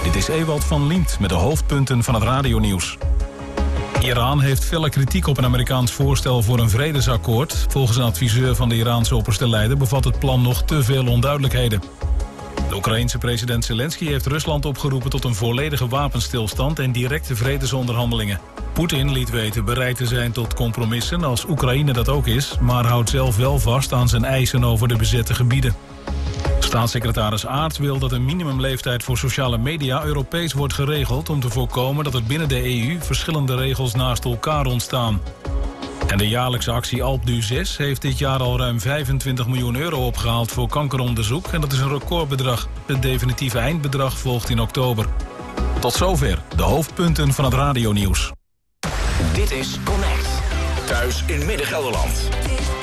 Dit is Ewald van Liemt met de hoofdpunten van het radionieuws. Iran heeft felle kritiek op een Amerikaans voorstel voor een vredesakkoord. Volgens een adviseur van de Iraanse opperste leider bevat het plan nog te veel onduidelijkheden. De Oekraïense president Zelensky heeft Rusland opgeroepen tot een volledige wapenstilstand en directe vredesonderhandelingen. Poetin liet weten bereid te zijn tot compromissen als Oekraïne dat ook is, maar houdt zelf wel vast aan zijn eisen over de bezette gebieden. Staatssecretaris Aert wil dat een minimumleeftijd voor sociale media Europees wordt geregeld om te voorkomen dat er binnen de EU verschillende regels naast elkaar ontstaan. En de jaarlijkse actie Alpe du 6 heeft dit jaar al ruim 25 miljoen euro opgehaald voor kankeronderzoek en dat is een recordbedrag. Het definitieve eindbedrag volgt in oktober. Tot zover de hoofdpunten van het radionieuws. Dit is Connect. Thuis in Midden-Gelderland.